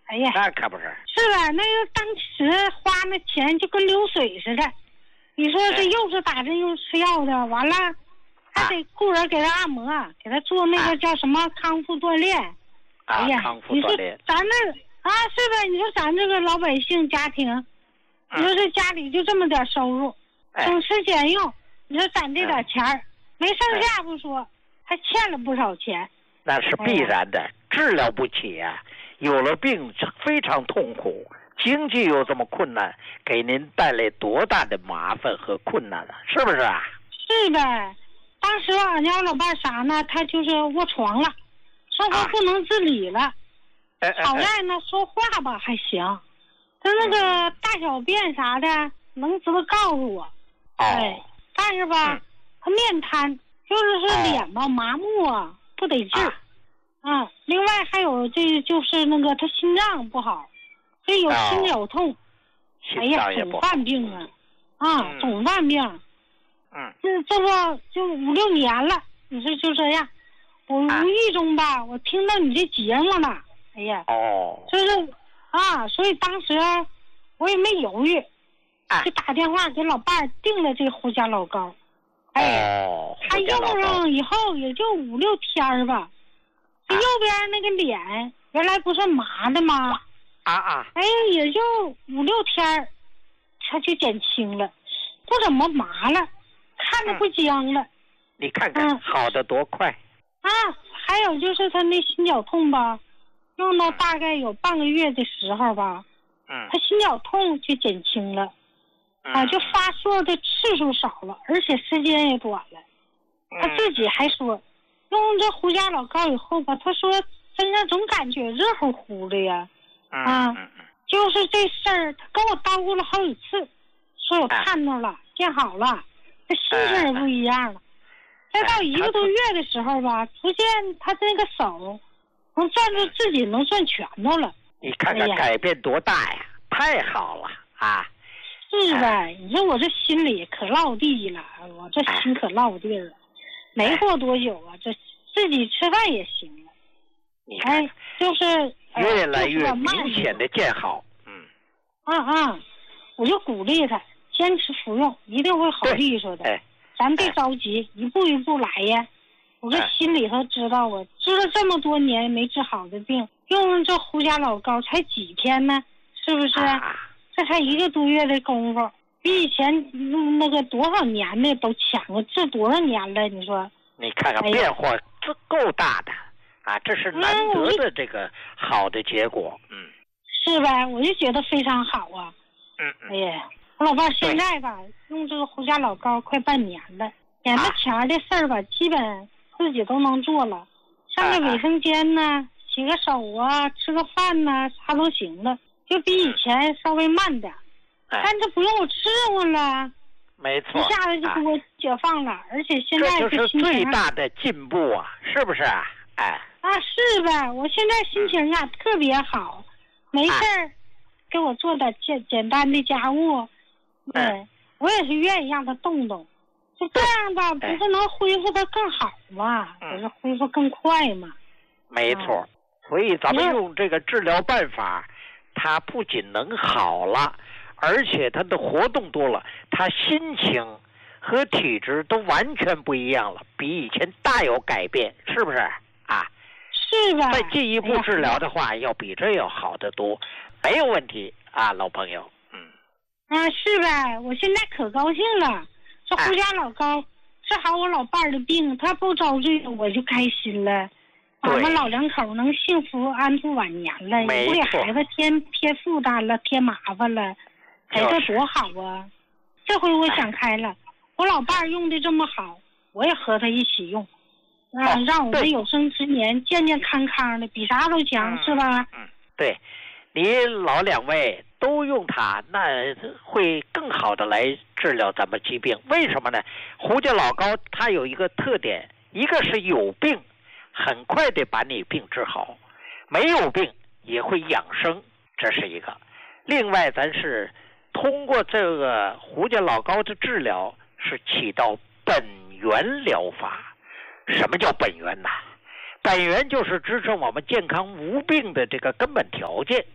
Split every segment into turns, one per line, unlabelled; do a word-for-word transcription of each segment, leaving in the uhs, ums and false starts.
哎呀，
那可不是。
是吧？那个当时花那钱就跟流水似的。你说这又是打针又是吃药的，完了还得雇人给他按摩，给他做那个叫什么康复锻炼。
啊，
哎呀，
康复锻炼。
咱这啊，是的，你说咱这个老百姓家庭，你说这家里就这么点收入，省吃俭用，你说攒这点钱儿，没剩下不说，还欠了不少钱。
那是必然的，治疗不起啊，有了病非常痛苦。经济又这么困难，给您带来多大的麻烦和困难了，是不是啊？
是的，当时俺家老伴啥呢？他就是卧床了，生活不能自理了。
啊、
好在呢，说话吧还行，他那个大小便啥的能知道告诉我。哎，
哦、
但是吧，嗯、他面瘫，就是说脸吧、哦、麻木啊，不得劲儿。啊、嗯，另外还有这就是那个他心脏不好。这有心绞痛，哦、哎呀，总犯病啊，啊，嗯、总犯病。
嗯，
这这不就五六年了？你说就这样，我无意中吧，啊、我听到你这节目了，哎呀，
哦，
就是啊，所以当时我也没犹豫，
啊、
就打电话给老伴儿订了这胡家老膏。
哎，
哦、他用上以后也就五六天吧，这右边那个脸原来不是麻的吗？
啊啊！
哎，也就五六天，他就减轻了，不怎么麻了，看着不僵了。
嗯、你看看，嗯、好的多快
啊！还有就是他那心绞痛吧，用到大概有半个月的时候吧，
嗯，
他心绞痛就减轻了，
嗯、
啊，就发作的次数少了，而且时间也短了。
嗯、
他自己还说，用这胡家老膏以后吧，他说真的总感觉热乎乎的呀。啊，就是这事儿，他跟我叨咕了好几次，说我看到了，见好了，这心情也不一样了。再到一个多月的时候吧，逐渐他这个手能攥住自己，能攥拳头了。
你看看改变多大呀！太好了啊！
是呗，你说我这心里可落地了，我这心可落地了。没过多久啊，这自己吃饭也行了。哎，就是
越来越明显的见好，嗯，
啊啊，我就鼓励他坚持服用，一定会好利索的。
哎，
咱别着急，一步一步来呀。我这心里头知道，我治了这么多年没治好的病，用这胡家老膏才几天呢，是不是？
啊、
这才一个多月的功夫，比以前那个多少年的都强了，治多少年了？你说？
你看看变化，这够大的。啊，这是难得的这个好的结果，嗯，
是呗，我就觉得非常好啊，
嗯嗯，
哎呀，我老伴现在吧，用这个胡家老膏快半年了，眼巴前的事儿吧，基本自己都能做了，上个卫生间呢，啊、洗个手啊，吃个饭呐，啥都行了，就比以前稍微慢点，
嗯、
但这不用我伺候了，
没错，
一下子就给我解放了，啊、而且现在
这就是最大的进步啊，是不是啊？哎。
啊，是呗！我现在心情啊、嗯、特别好，没事儿，啊、给我做点简简单的家务，对、嗯，我也是愿意让他动动，就这样吧，不是能恢复的更好吗？不、嗯、是恢复更快吗？
没错，啊、所以咱们用这个治疗办法，他不仅能好了，而且他的活动多了，他心情和体质都完全不一样了，比以前大有改变，是不是啊？
是吧？
再进一步治疗的话，哎、要比这要好得多，没有问题啊，老朋友。嗯。
啊，是呗，我现在可高兴了。这胡家老膏治好我老伴儿的病，他不遭罪，我就开心了。俺们老两口能幸福安度晚年了，也不给孩子添添负担了，添麻烦了，哎，这多好啊！这回我想开了，我老伴儿用的这么好，我也和他一起用。啊，
哦、
让我们有生之年健健康康的，比啥都强，
嗯、
是吧？
嗯，对，你老两位都用它，那会更好的来治疗咱们疾病。为什么呢？胡家老膏它有一个特点，一个是有病，很快的把你病治好；没有病也会养生，这是一个。另外，咱是通过这个胡家老膏的治疗，是起到本源疗法。什么叫本源呢？本源就是支撑我们健康无病的这个根本条件。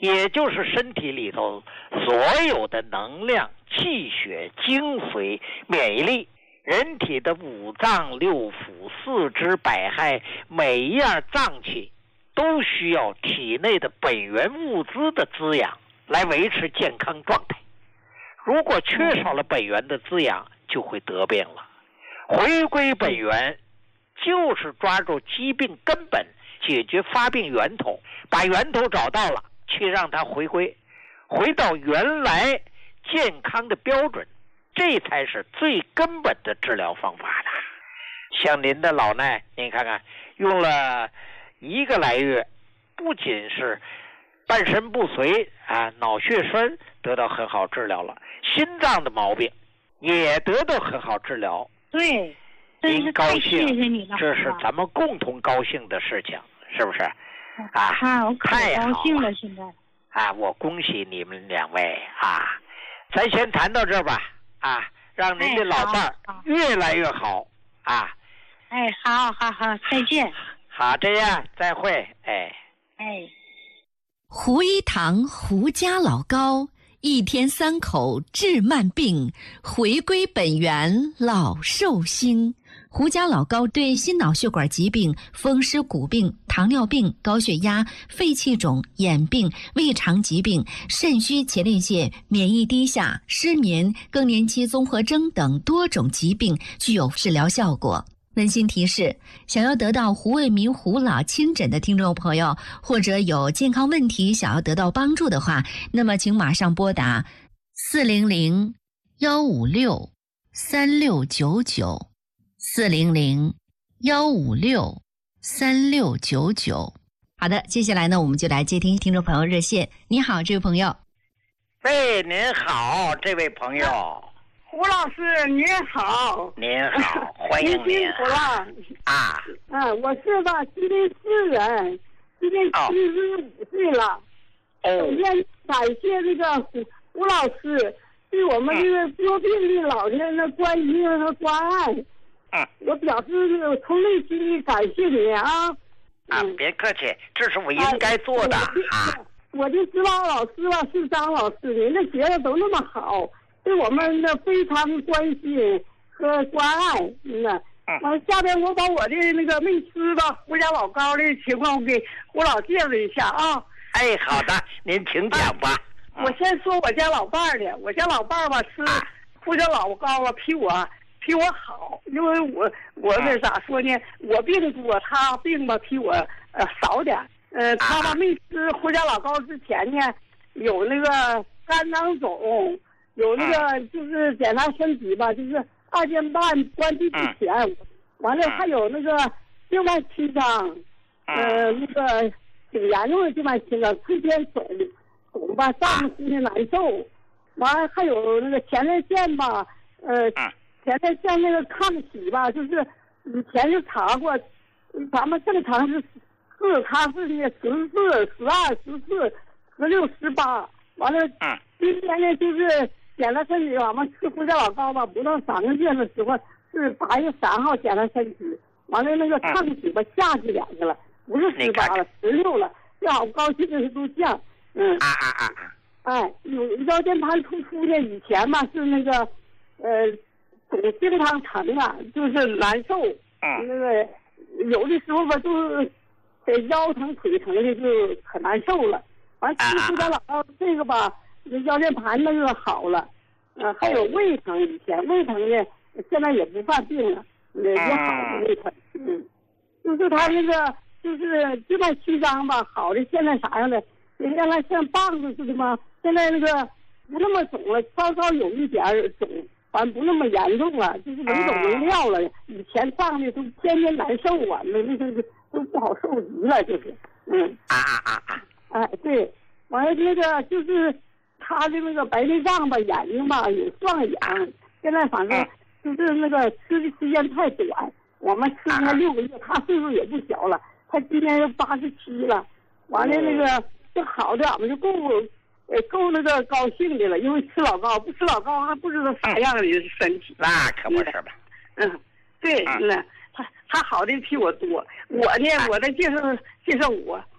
也就是身体里头所有的能量、气血、精髓、免疫力，人体的五脏六腑、四肢百骸，每一样脏器都需要体内的本源物资的滋养来维持健康状态。如果缺少了本源的滋养，就会得病了。回归本源就是抓住疾病根本，解决发病源头，把源头找到了，去让它回归回到原来健康的标准，这才是最根本的治疗方法的。像您的老奶，您看看用了一个来月，不仅是半身不遂啊，脑血栓得到很好治疗了，心脏的毛病也得到很好治疗。
对，
您高兴，
谢谢你了，
这是咱们共同高兴的事情，是不是？啊，
啊，我可高兴了，现在
啊，我恭喜你们两位啊！咱先谈到这儿吧，啊，让您的老伴儿越来越好啊！
哎，好好好，再见。
好，这样，再会，哎
哎。
胡一堂胡家老高，一天三口治慢病，回归本源老寿星。胡家老高对心脑血管疾病、风湿骨病、糖尿病、高血压、肺气肿、眼病、胃肠疾病、肾虚前列腺、免疫低下、失眠、更年期综合征等多种疾病具有治疗效果。温馨提示：想要得到胡卫民胡老亲诊的听众朋友，或者有健康问题想要得到帮助的话，那么请马上拨打四零零幺五六三六九九四零零幺五六三六九九。好的，接下来呢，我们就来接听听众朋友热线。你好，这位朋友。
喂，您好，这位朋友。
胡老师您好。
您好，欢迎您。
您辛苦了
啊。
嗯，我是吧，吉林市人，今年七十五岁了。
哦。
首先感谢这个胡胡老师对我们这个多病的老人的关心和关爱。
嗯。
我表示从内心的感谢你啊。
啊，别客气，这是我应该做的啊。
我就知道老师吧是张老师，您的学的都那么好。对我们的非常关心和关爱，嗯呐，完、嗯、下边我把我的那个没吃的胡家老高的情况给胡老介绍一下啊。
哎，好的，您请讲吧。
啊、我先说我家老伴儿的，我家老伴儿吧吃胡家老高啊，比我比我好，因为我我那咋说呢，我病多，他病吧比我呃少点，呃，他吧没吃胡家老高之前呢，有那个肝囊肿。有那个就是检查身体吧，就是二尖瓣关闭之前，嗯、完了还有那个静脉曲张，嗯、呃，那个挺严重的静脉曲张，推天肿，肿吧上呼吸难受，完了还有那个前列腺吧，呃，前列腺那个抗体吧，就是以前就查过，咱们正常是四，他是那十四、十二、十四、十六、十八，完了，今天呢就是。检查身体，我们吃胡家老高吧，不到三个月的时候是八月三号检查身体，完了那个抗体吧下去两个了，不是十八了，十六了，这好高兴的都降，嗯
啊啊啊啊，
哎，有腰间盘突出呢，以前嘛是那个呃总经常疼啊，就是难受，嗯，那个有的时候吧就是呃腰疼腿疼的就可难受了，完吃胡家老高这个吧。腰间盘那个好了，呃，还有胃疼，以前胃疼呢，现在也不犯病了，也也好了胃疼，嗯，就是他那个就是静脉曲张吧，好的现在啥样的，原来像棒子似的嘛，现在那个不那么肿了，稍稍有一点肿，完不那么严重了，就是能走能撂了。以前胀的都天天难受啊，那那个都不好受极了，就是，嗯，
啊啊啊啊，
哎对，完了那个就是。他的那个白内障吧，眼睛吧有双眼，现在反正就是那个吃的时间太短，我们吃了六个月，他岁数也不小了，他今年又八十七了，完了那个这好的俺们就够，呃够那个高兴的了，因为吃老高，不吃老高还不知道啥样的身体。
那可不是吧？
嗯，对，那他他好的比我多，我呢我再介绍介绍我。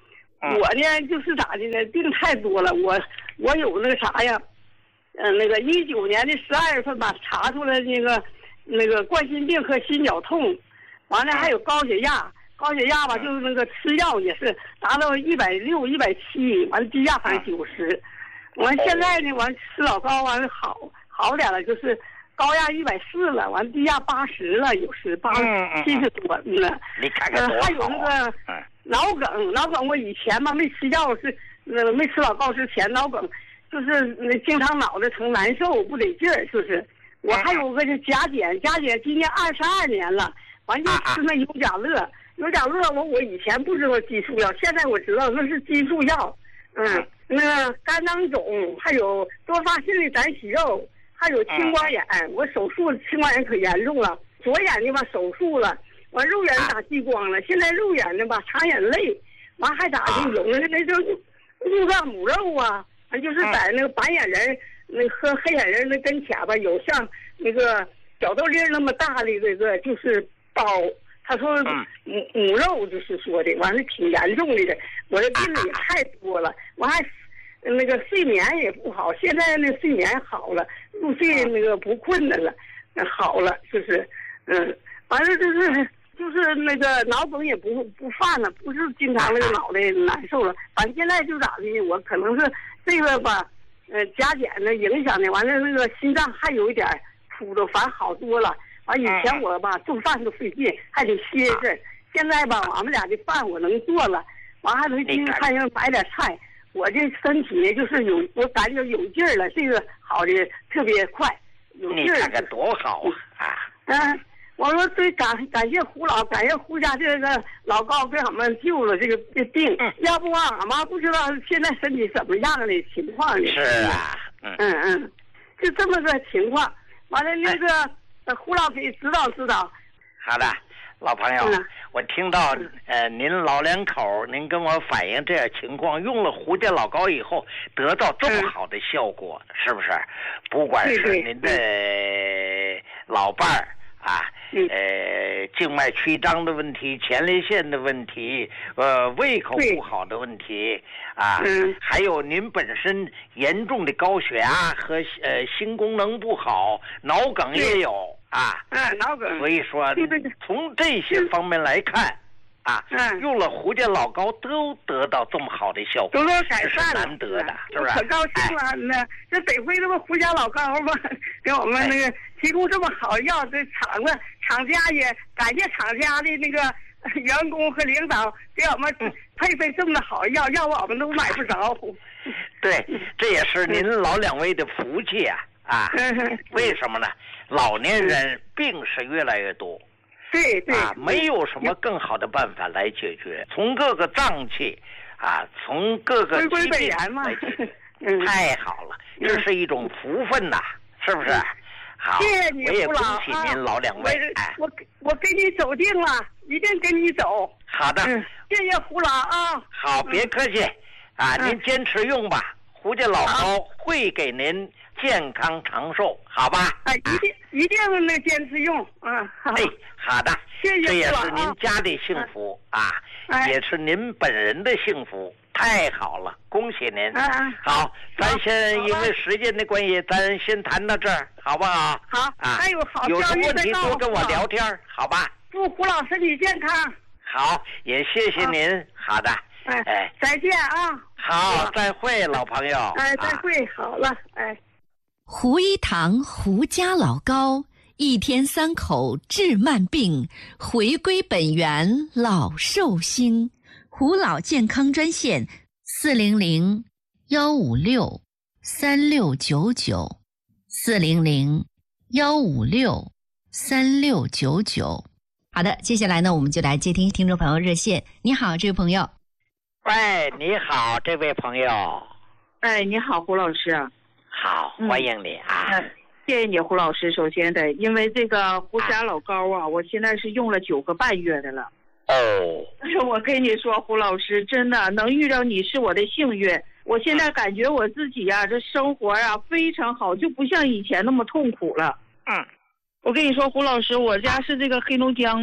我呢就是咋的呢，病太多了，我我有那个啥呀，嗯、呃，那个一九年的十二月份吧，查出来那个那个冠心病和心绞痛，完了还有高血压，高血压吧就是那个吃药也是达到一百六、一百七，完了低压反正九十，完现在呢完吃老高完了好好点了，就是高压一百四了，完低压八十了，有时八七十多了。
你看看多好、啊呃、
还有那个脑梗，脑梗我以前嘛没吃药是呃没吃老高之前脑梗就是那经常脑袋疼难受不得劲儿，就是。我还有个就甲减，甲减今年二十二年了，完就吃那尤甲乐，尤甲乐我我以前不知道激素药，现在我知道那是激素药。嗯，那个肝囊肿，还有多发性的胆息肉，还有青光眼，我手术青光眼可严重了，左眼睛吧手术了，完肉眼打激光了，现在肉眼睛吧擦眼泪，完还咋的有那个那就是入脏母肉啊，就是在那个白眼人。那和黑眼人的跟前吧，有像那个小豆粒那么大的这个就是包，他说母母肉就是说的，完了挺严重的，我这病也太多了，我还那个睡眠也不好，现在那睡眠好了，入睡那个不困难了，好了就是，嗯，完了就是就是那个脑梗也不不犯了，不是经常那个脑袋难受了，反正现在就咋的，我可能是这个吧。呃，甲减的影响的，完了那个心脏还有一点突的，反正好多了。完以前我吧做饭都费劲，还得歇一阵。现在吧，俺们俩的饭我能做了，完还能进餐厅买点菜。我这身体呢，就是有我感觉有劲儿了，这个好的特别快，有劲儿。
你看看多好啊！
嗯，我说对，感感谢胡老，感谢胡家这个老高给俺们救了这个病，嗯、要不啊，俺妈不知道现在身体怎么样的情况呢？
是啊，嗯
嗯嗯，就这么个情况。完了那个、哎、胡老给指导指导。
好的，老朋友，嗯、我听到呃您老两口您跟我反映这样情况，用了胡家老高以后得到这么好的效果，嗯、是不是？不管是您的老伴儿。啊，呃，静脉曲张的问题，前列腺的问题，呃，胃口不好的问题，啊，
嗯、
还有您本身严重的高血压和呃心功能不好，脑梗也有啊，
嗯，脑梗。
所以说，从这些方面来看，啊，
嗯，
用了胡家老高都得到这么好的效果，
都改善了，
是难得的，是不是？
可高兴了，那这得亏这不胡家老高吧，给我们那个提供这么好药，这厂子厂家也感谢厂家的那个员工和领导给我们配备这么好药，要不我们都买不着。
对，这也是您老两位的福气啊啊！为什么呢？老年人病是越来越多。
对对
啊，没有什么更好的办法来解决，从各个脏器啊，从各个疾病来解决，
嗯、
太好了，
嗯、
这是一种福分呐，是不是？好，
谢谢你，
我也恭喜您老两位。
啊、我我跟你走定了，一定跟你走。
好的，
嗯、谢谢胡老啊。
好，别客气，啊，
嗯、
您坚持用吧，胡家老高会给您健康长寿，好吧？
哎，一定一定能坚持用啊！
哎，好的，
谢谢，
这也是您家的幸福啊，也是您本人的幸福，太好了，恭喜您！好，咱先因为时间的关系，咱先谈到这儿，好不好？
好，
啊，
还有好
有什么问题多跟我聊天，好吧？
祝胡老身体健康。
好，也谢谢您。好的，
哎，再见啊！
好，再会，老朋友。
哎，再会，好了，哎。
胡一堂胡家老高，一天三口治慢病，回归本源老寿星。胡老健康专线四零零幺五六三六九九，四零零幺五六三六九九。好的，接下来呢，我们就来接听听众朋友热线。你好，这位朋友。
喂，你好，这位朋友。
哎，你好，胡老师。
好，欢迎你啊！
嗯，谢谢你，胡老师。首先得，因为这个胡家老高啊，我现在是用了九个半月的了。
哦。
我跟你说，胡老师，真的能遇到你是我的幸运。我现在感觉我自己呀、啊，这生活啊非常好，就不像以前那么痛苦了。
嗯。
我跟你说，胡老师，我家是这个黑龙江的。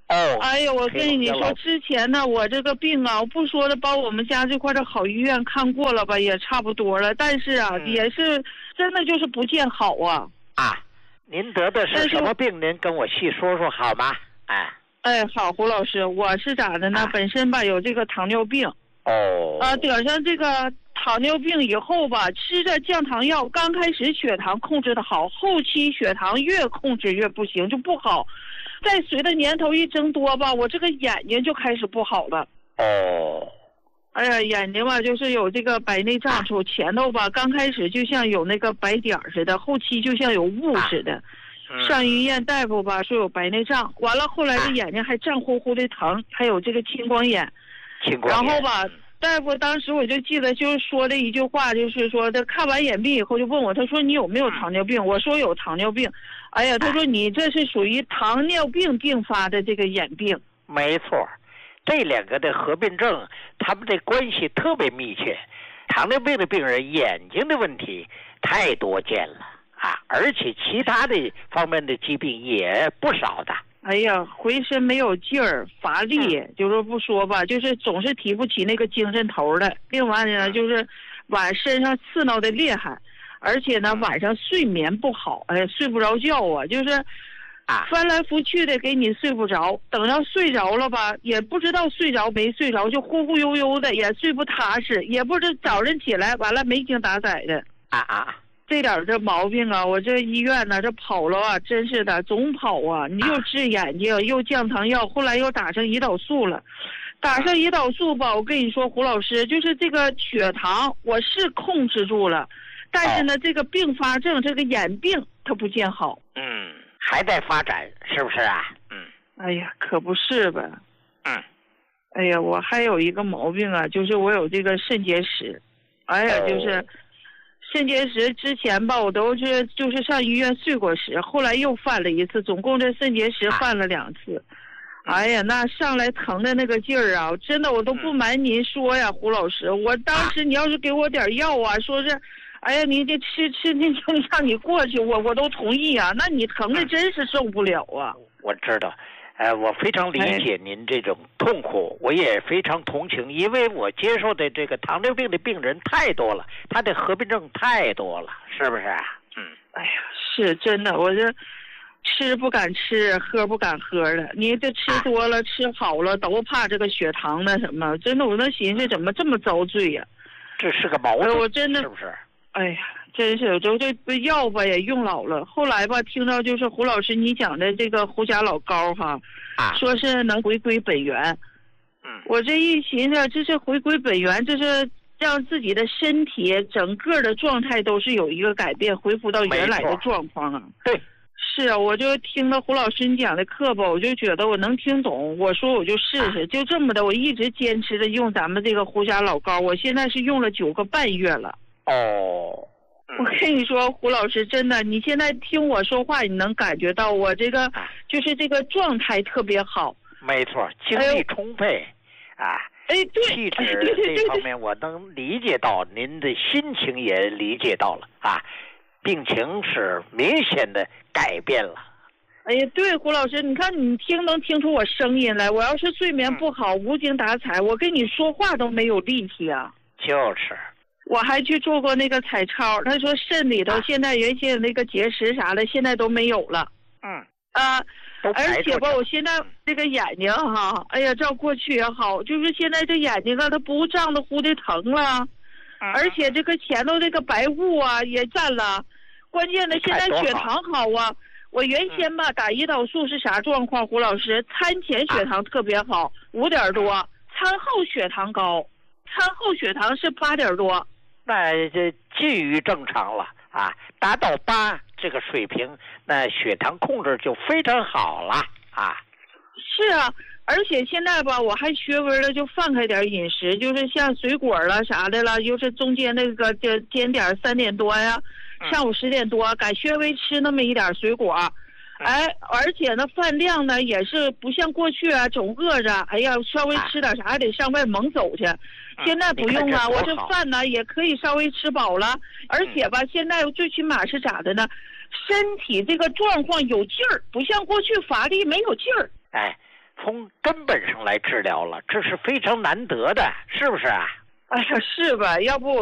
哦，
哎呀，我跟你说，之前呢，我这个病啊，我不说了，把我们家这块的好医院看过了吧，也差不多了。但是啊，嗯、也是真的就是不见好啊。
啊，您得的是什么病？您跟我细说说好吗？哎。
哎，好，胡老师，我是咋的呢？啊、本身吧有这个糖尿病。
哦。
啊，得上这个糖尿病以后吧，吃着降糖药，刚开始血糖控制的好，后期血糖越控制越不行，就不好。再随着年头一增多吧，我这个眼睛就开始不好了。
哦。
哎呀，眼睛吧就是有这个白内障处，前头吧刚开始就像有那个白点似的，后期就像有雾似的。啊上医院大夫吧说有白内障，完了后来这眼睛还胀乎乎的疼，还有这个青光眼。
青光眼。
然后吧，大夫当时我就记得就是说了一句话，就是说他看完眼病以后就问我，他说你有没有糖尿病？我说有糖尿病。哎呀，他说你这是属于糖尿病并发的这个眼病。
没错，这两个的合并症，他们的关系特别密切。糖尿病的病人眼睛的问题太多见了。啊，而且其他的方面的疾病也不少的。
哎呀，浑身没有劲儿，乏力，嗯、就是不说吧，就是总是提不起那个精神头来。另外呢，就是晚身上刺挠的厉害，而且呢晚上睡眠不好，哎，睡不着觉啊，就是
啊
翻来覆去的给你睡不着，等到睡着了吧，也不知道睡着没睡着，就忽忽悠悠的，也睡不踏实，也不知早晨起来完了没精打采的。
啊啊。
这点这毛病啊，我这医院呢，这跑了啊，真是的，总跑啊！你又治眼睛，又降糖药，后来又打上胰岛素了。打上胰岛素吧，我跟你说，胡老师，就是这个血糖我是控制住了，但是呢，这个并发症，这个眼病它不见好。
嗯，还在发展，是不是啊？嗯。
哎呀，可不是吧？
嗯。
哎呀，我还有一个毛病啊，就是我有这个肾结石。哎呀，就是。肾结石之前吧，我都是就是上医院睡过石，后来又犯了一次，总共这肾结石犯了两次。啊、哎呀，那上来疼的那个劲儿啊，真的我都不瞒您说呀，胡老师，我当时你要是给我点药啊，说是，哎呀，你这吃吃那就让你过去，我我都同意啊。那你疼的真是受不了啊。
我知道。呃，我非常理解您这种痛苦，我也非常同情，因为我接受的这个糖尿病的病人太多了，他的合并症太多了，是不是啊？嗯。
哎呀，是真的，我这吃不敢吃，喝不敢喝的。你这吃多了、啊、吃好了，都怕这个血糖那什么。真的，我那寻思怎么这么遭罪呀、
啊？这是个毛病，
我真的
是不是？
哎呀。真是，就这药吧也用老了。后来吧，听到就是胡老师你讲的这个胡甲老膏哈，
啊，
说是能回归本源。
嗯，
我这一寻思，这是回归本源，这是让自己的身体整个的状态都是有一个改变，恢复到原来的状况啊。
对，
是啊，我就听了胡老师你讲的课吧，我就觉得我能听懂。我说我就试试，啊、就这么的，我一直坚持着用咱们这个胡甲老膏，我现在是用了九个半月了。
哦。
我跟你说，胡老师，真的，你现在听我说话，你能感觉到我这个就是这个状态特别好。
没错，精力充沛，哎、啊，
哎，对，
气质这方面我能理解到，您的心情也理解到了啊，病情是明显的改变了。
哎呀，对，胡老师，你看你听能听出我声音来？我要是睡眠不好，嗯、无精打采，我跟你说话都没有力气啊。
就是。
我还去做过那个彩超，他说肾里头现在原先那个结石啥的，现在都没有了。
嗯。
啊，而且吧，我现在这个眼睛哈，哎呀，照过去也好，就是现在这眼睛啊，它不胀的乎的疼了，
嗯、
而且这个前头这个白雾啊也占了，关键的现在血糖好啊。我原先吧打胰岛素是啥状况？胡老师，餐前血糖特别好，五点多，餐后血糖高，餐后血糖是八点多。
那这近于正常了啊，达到八这个水平，那血糖控制就非常好了啊。
是啊，而且现在吧，我还学微了，就放开点饮食，就是像水果了啥的了，就是中间那个就尖点三点多呀，上午十点多改稍微吃那么一点水果。哎，而且呢，饭量呢也是不像过去啊，总饿着，哎呀，稍微吃点啥还得上外猛走去。现在不用啊，我这饭呢也可以稍微吃饱了，而且吧，现在最起码是咋的呢？身体这个状况有劲儿，不像过去乏力没有劲儿。
哎， 从根本上来治疗了，这是非常难得的，是不是啊？
哎呀，是吧？要不